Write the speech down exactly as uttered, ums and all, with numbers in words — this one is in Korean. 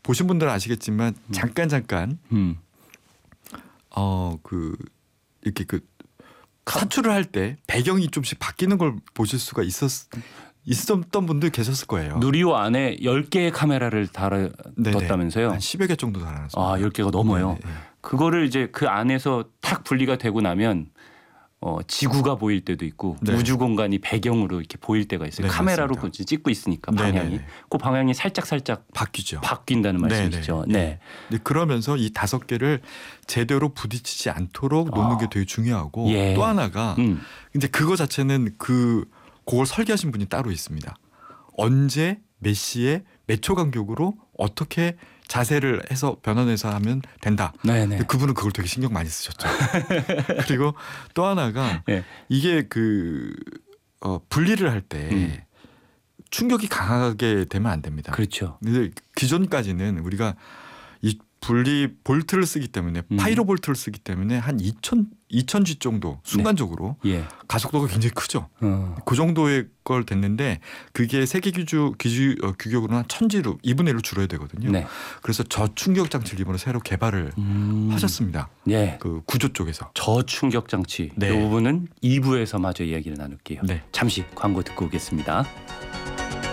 보신 분들은 아시겠지만 음. 잠깐 잠깐 음. 어 그 이렇게 그 사출을 할 때 배경이 좀씩 바뀌는 걸 보실 수가 있었 있었던 분들 계셨을 거예요. 누리호 안에 열 개의 카메라를 달아뒀다면서요? 한 십여 개 정도 달아놨습니다. 아, 열 개가 넘어요. 네네. 그거를 이제 그 안에서 탁 분리가 되고 나면 어, 지구가 보일 때도 있고 네. 우주 공간이 배경으로 이렇게 보일 때가 있어요. 네, 카메라로 맞습니다. 그 찍고 있으니까 네네네. 방향이 그 방향이 살짝 살짝 바뀌죠. 바뀐다는 말씀이시죠. 네네. 네. 네, 그러면서 이 다섯 개를 제대로 부딪히지 않도록 놓는 아. 게 되게 중요하고 예. 또 하나가 음. 근데 그거 자체는 그 그걸 설계하신 분이 따로 있습니다. 언제 몇 시에 몇 초 간격으로 어떻게 자세를 해서 변환해서 하면 된다. 네네. 근데 그분은 그걸 되게 신경 많이 쓰셨죠. 그리고 또 하나가 네. 이게 그 어, 분리를 할 때 음. 충격이 강하게 되면 안 됩니다. 그렇죠. 근데 기존까지는 우리가 이 분리 볼트를 쓰기 때문에 음. 파이로 볼트를 쓰기 때문에 한 이천 이천 지 정도 순간적으로 예. 가속도가 굉장히 크죠. 어. 그 정도의 걸 됐는데 그게 세계 규주 기주 어, 규격으로는 한 천지로 이분의 일로 줄어야 되거든요. 네. 그래서 저충격 장치를 이번에 새로 개발을 음. 하셨습니다. 예. 그 구조 쪽에서. 저충격 장치 네. 이 부분은 이 부에서 마저 이야기를 나눌게요. 네. 잠시 광고 듣고 오겠습니다.